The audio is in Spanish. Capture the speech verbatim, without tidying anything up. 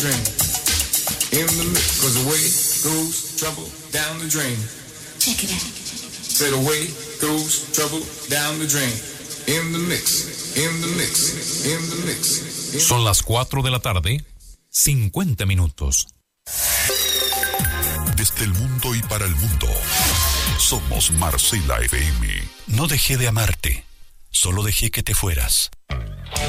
drain. In the mix, cause away goes trouble down the drain. Check it out. Said away goes trouble down the drain. In the mix, in the mix, in the mix. In Son las cuatro de la tarde, cincuenta minutos. Desde el mundo y para el mundo, somos Marcela F M. No dejé de amarte, solo dejé que te fueras.